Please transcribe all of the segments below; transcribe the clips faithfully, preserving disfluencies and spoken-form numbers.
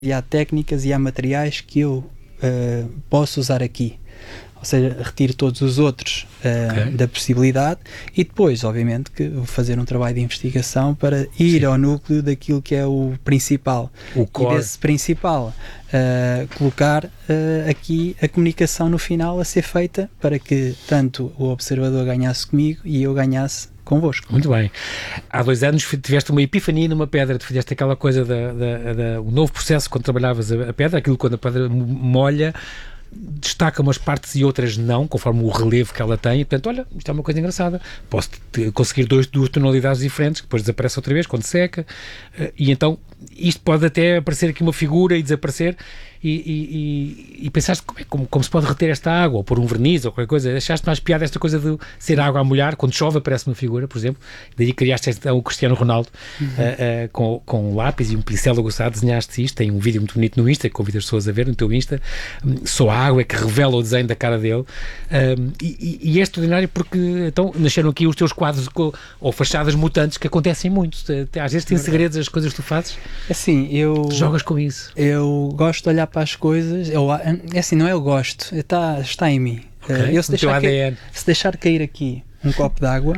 e há técnicas e há materiais que eu uh, posso usar aqui. Ou seja, retiro todos os outros uh, okay. da possibilidade e depois, obviamente, que vou fazer um trabalho de investigação para ir Sim. ao núcleo daquilo que é o principal. O core. E desse principal, uh, colocar uh, aqui a comunicação no final a ser feita para que tanto o observador ganhasse comigo e eu ganhasse convosco. Muito bem. Há dois anos tiveste uma epifania numa pedra, tu fizeste aquela coisa, da, da, da, o novo processo quando trabalhavas a, a pedra, aquilo quando a pedra molha, destaca umas partes e outras não, conforme o relevo que ela tem, e portanto, olha, isto é uma coisa engraçada, posso conseguir dois, duas tonalidades diferentes, que depois desaparece outra vez quando seca, e então isto pode até aparecer aqui uma figura e desaparecer, e, e, e, e pensaste como, é, como, como se pode reter esta água, ou pôr um verniz ou qualquer coisa. Achaste mais piada esta coisa de ser água a molhar, quando chove aparece uma figura, por exemplo, daí criaste então, o Cristiano Ronaldo uhum. uh, uh, com, com um lápis e um pincel aguçado, desenhaste isto, tem um vídeo muito bonito no Insta, que convido as pessoas a ver no teu Insta, um, só a água é que revela o desenho da cara dele, um, e, e é extraordinário porque então nasceram aqui os teus quadros ou fachadas mutantes que acontecem muito, às vezes tem segredos as coisas que tu fazes. Assim, eu... Tu jogas com isso. Eu gosto de olhar para as coisas, eu, é assim, não é eu gosto, está, está em mim. Okay. Eu se deixar, cair, se deixar cair aqui um copo de água,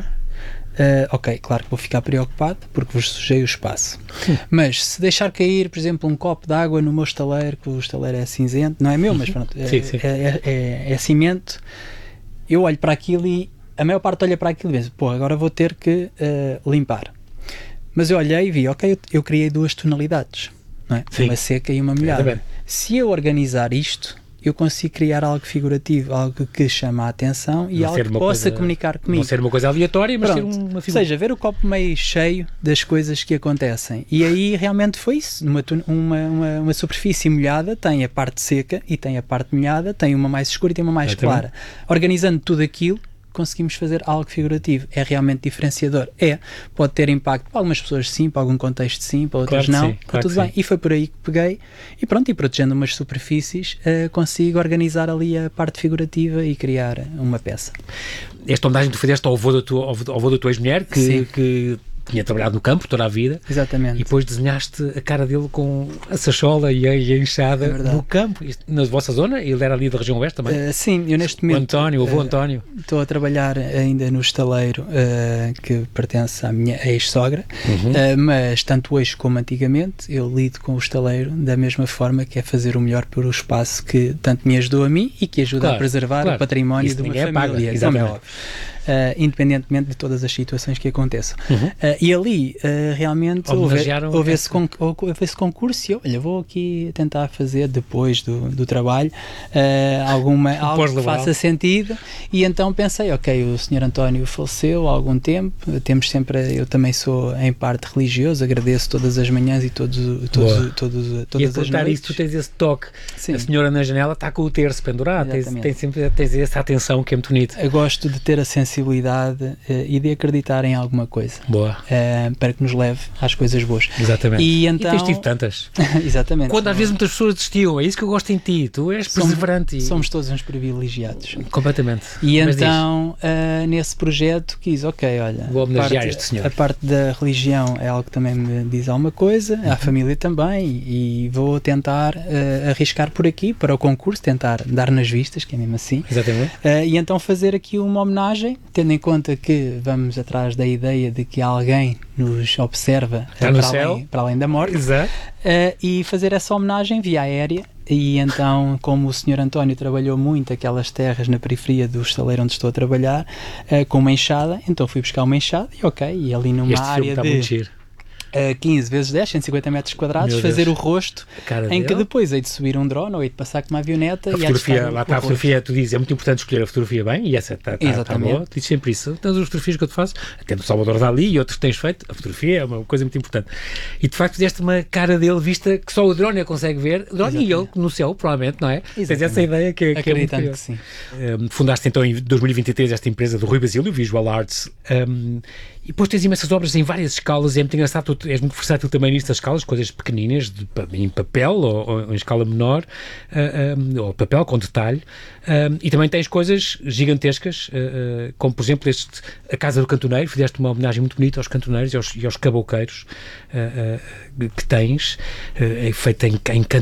uh, ok, claro que vou ficar preocupado porque vos sujei o espaço. Mas se deixar cair, por exemplo, um copo de água no meu estaleiro, que o estaleiro é cinzento, não é meu, mas pronto, é, sim, sim. É, é, é, é cimento, eu olho para aquilo e a maior parte olha para aquilo e pensa, pô, agora vou ter que uh, limpar. Mas eu olhei e vi, ok, eu, eu criei duas tonalidades, não é? Uma seca e uma molhada. Se eu organizar isto, eu consigo criar algo figurativo, algo que chama a atenção e não algo que possa coisa, comunicar comigo. Não ser uma coisa aleatória, mas Pronto. ser uma figura. Ou seja, ver o copo meio cheio das coisas que acontecem. E aí realmente foi isso. Uma, uma, uma, uma superfície molhada tem a parte seca e tem a parte molhada, tem uma mais escura e tem uma mais é clara. Também. Organizando tudo aquilo, conseguimos fazer algo figurativo. É realmente diferenciador. É. Pode ter impacto para algumas pessoas sim, para algum contexto sim, para outras claro não. Sim, claro tudo bem. Sim. E foi por aí que peguei e pronto, e protegendo umas superfícies uh, consigo organizar ali a parte figurativa e criar uma peça. Esta homenagem que tu fizeste ao avô da tua, ao avô da tua ex-mulher, que, que tinha trabalhado no campo toda a vida. Exatamente. E depois desenhaste a cara dele com a sachola e a, e a enxada é no campo. Na vossa zona? Ele era ali da região oeste também? Uh, sim, eu neste momento... O António, o avô uh, António. Estou a trabalhar ainda no estaleiro uh, que pertence à minha ex-sogra, uhum. uh, mas tanto hoje como antigamente eu lido com o estaleiro da mesma forma, que é fazer o melhor por o espaço que tanto me ajudou a mim e que ajuda claro, a preservar claro. o património Isso de uma família. Paga, exatamente. É Uh, independentemente de todas as situações que aconteçam. Uhum. Uh, e ali uh, realmente houve, houve, esse con- houve esse concurso e eu, olha, vou aqui tentar fazer depois do, do trabalho uh, alguma, algo que faça sentido e então pensei, ok, o senhor António faleceu há algum tempo, temos sempre, eu também sou em parte religioso, agradeço todas as manhãs e todos, todos, todos, todas e as noites. Isso, tu tens esse toque, Sim. a senhora na janela está com o terço pendurado, tens, tens sempre tens essa atenção que é muito bonita. Eu gosto de ter a sensibilidade uh, e de acreditar em alguma coisa. Boa. Uh, para que nos leve às coisas boas. Exatamente. E, então... e tens tido tantas. Exatamente. Quando às vezes muitas pessoas desistiam, é isso que eu gosto em ti, tu és somos, perseverante. E... Somos todos uns privilegiados. Completamente. E Mas então, uh, nesse projeto quis, ok, olha, vou homenagear parte, este senhor. A parte da religião é algo que também me diz alguma coisa, uhum. a família também, e vou tentar uh, arriscar por aqui, para o concurso, tentar dar nas vistas, que é mesmo assim. Exatamente. Uh, e então fazer aqui uma homenagem, tendo em conta que vamos atrás da ideia de que alguém nos observa uh, para, além, para além da morte. Exato. Uh, e fazer essa homenagem via aérea. E então, como o senhor António trabalhou muito aquelas terras na periferia do estaleiro onde estou a trabalhar, uh, com uma enxada, então fui buscar uma enxada e ok, e ali numa este área de Uh, quinze vezes dez, cento e cinquenta metros quadrados, fazer o rosto, em que dele. depois hei de subir um drone ou hei de passar com uma avioneta a e fotografia, lá está a fotografia, tu dizes, é muito importante escolher a fotografia bem, e essa está tá, tá boa, tu dizes sempre isso, todas as fotografias que eu te faço, até do Salvador Dalí e outros que tens feito, a fotografia é uma coisa muito importante, e de facto fizeste uma cara dele vista que só o drone a consegue ver, o drone e ele no céu, provavelmente, não é? Exatamente. Tens essa ideia que, que é muito que sim. Um, fundaste então em dois mil e vinte e três esta empresa do Rui Basílio, Visual Arts, um, e depois tens imensas obras em várias escalas, e é muito engraçado, tu portanto, és muito versátil também nisso das escalas, coisas pequeninas, de, em papel ou, ou em escala menor, uh, um, ou papel com detalhe, um, e também tens coisas gigantescas, uh, uh, como por exemplo este, a Casa do Cantoneiro, fizeste uma homenagem muito bonita aos cantoneiros e aos, e aos cabouqueiros uh, uh, que tens, uh, é feita em, em